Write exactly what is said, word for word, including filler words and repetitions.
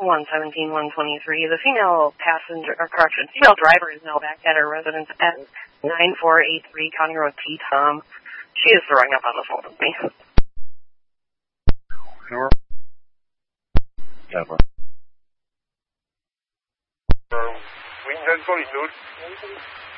one seventeen, one twenty-three. The female passenger, or correction, female driver is now back at her residence at nine four eight three County Road T. Tom. She is throwing up on the phone with me. Sure. Never. Uh, Winter solitude.